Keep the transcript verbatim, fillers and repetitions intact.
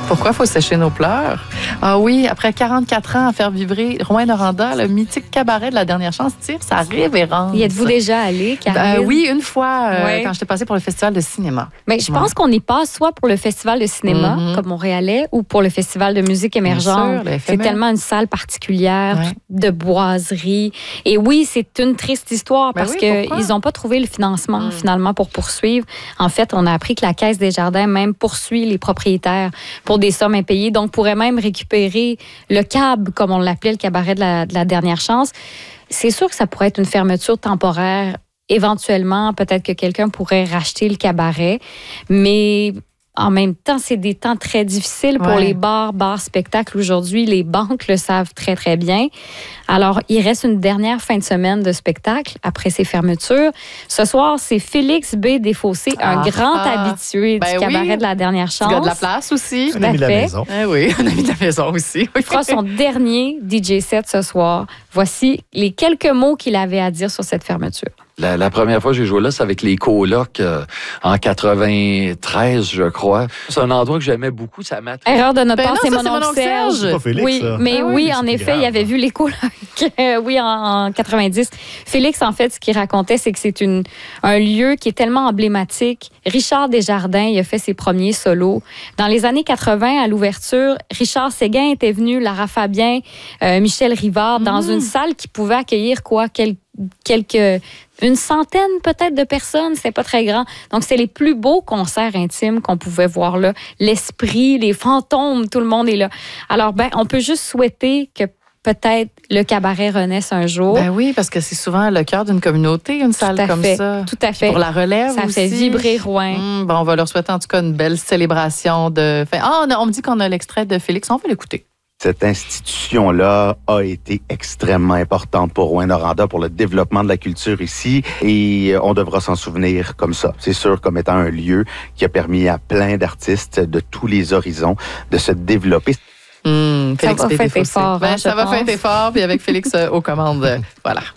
Pourquoi il faut sécher nos pleurs? Ah oui, après quarante-quatre ans à faire vibrer Rouyn-Noranda, le mythique cabaret de la dernière chance tire sa révérence. Y êtes-vous déjà allé, Karine? Euh, oui, une fois, euh, ouais. quand j'étais passée pour le festival de cinéma. Mais je ouais. pense qu'on y passe soit pour le festival de cinéma, mm-hmm. comme Montréalais, ou pour le festival de musique émergente. Sûr, c'est tellement une salle particulière, ouais. de boiserie. Et oui, c'est une triste histoire parce oui, qu'ils n'ont pas trouvé le financement, mm. finalement, pour poursuivre. En fait, on a appris que la Caisse des Jardins même poursuit les propriétaires pour des sommes impayées, donc pourrait même récupérer le C A B, comme on l'appelait, le cabaret de la, de la dernière chance. C'est sûr que ça pourrait être une fermeture temporaire. Éventuellement, peut-être que quelqu'un pourrait racheter le cabaret, mais en même temps, c'est des temps très difficiles pour ouais. les bars, bars, spectacles. Aujourd'hui, les banques le savent très, très bien. Alors, il reste une dernière fin de semaine de spectacle après ces fermetures. Ce soir, c'est Félix B. Desfossés, ah, un grand ah, habitué ben du cabaret oui. de la dernière chance. Un gars de la place aussi. Un ami de la maison. Eh oui, un ami de la maison aussi. Il fera son dernier D J set ce soir. Voici les quelques mots qu'il avait à dire sur cette fermeture. La, la première fois que j'ai joué là, c'est avec les colocs euh, en quatre-vingt-treize, je crois. C'est un endroit que j'aimais beaucoup. Ça m'a... Erreur de notre ben part, non, c'est ça, mon oncle Serge. Serge. C'est pas Félix, oui, ça. mais ah, oui, oui en effet, grave. il avait vu les colocs. oui, en, en quatre-vingt-dix. Félix, en fait, ce qu'il racontait, c'est que c'est une, un lieu qui est tellement emblématique. Richard Desjardins, il a fait ses premiers solos. Dans les années quatre-vingt, à l'ouverture, Richard Séguin était venu, Lara Fabien, euh, Michel Rivard, dans mmh. une salle qui pouvait accueillir quoi, quelques quelques une centaine peut-être de personnes, c'est pas très grand. Donc c'est les plus beaux concerts intimes qu'on pouvait voir là, l'esprit, les fantômes, tout le monde est là. Alors ben on peut juste souhaiter que peut-être le cabaret renaisse un jour. Ben oui, parce que c'est souvent le cœur d'une communauté, une salle comme fait, ça. Tout à fait. Puis pour la relève ça aussi. fait vibrer Rouen. Mmh, bon, on va leur souhaiter en tout cas une belle célébration de. Enfin, ah, on, a, on me dit qu'on a l'extrait de Félix, on va l'écouter. Cette institution-là a été extrêmement importante pour Rouyn-Noranda, pour le développement de la culture ici, et on devra s'en souvenir comme ça. C'est sûr, comme étant un lieu qui a permis à plein d'artistes de tous les horizons de se développer. Mmh, ça va faire fort. Ben, ça va faire fort, puis avec Félix euh, aux commandes. Euh, voilà.